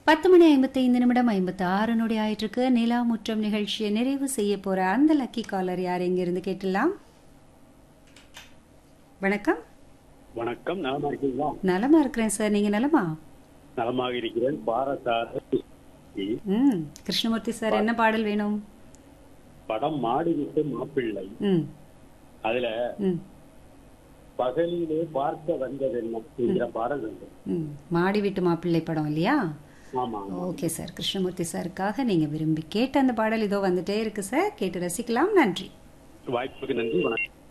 10:55 நொடி ஆயிட்டு இருக்கு. நிலா முற்றம் நிகழ்ச்சியை நிறைவு செய்ய போற அந்த லக்கி காலர் யார், எங்க இருந்து கேட்டலாம்? வணக்கம். வணக்கம். நலமா இருக்கீங்களா? நலமா இருக்கிறேன் சார், நீங்க நலமா? நலமாக இருக்கிறேன். கிருஷ்ணமூர்த்தி சார், என்ன பாடல் வேணும்? படம் மாடி விட்டு மாப்பிள்ளை. ம் அதுல ம் பகலிலே பார்க்க வந்ததென்ன என்கிற பாடல் வேண்டும். மாடி வீட்டு மாப்பிள்ளை படம் இல்லையா? ஆமா. ஓகே சார், கிருஷ்ணமூர்த்தி சாருக்காக நீங்க விரும்பி கேட்ட அந்த பாடல் இதோ வந்துட்டே இருக்கு சார், கேட்டு ரசிக்கலாம். நன்றி. வாய்ப்புக்கு நன்றி. வணக்கம்.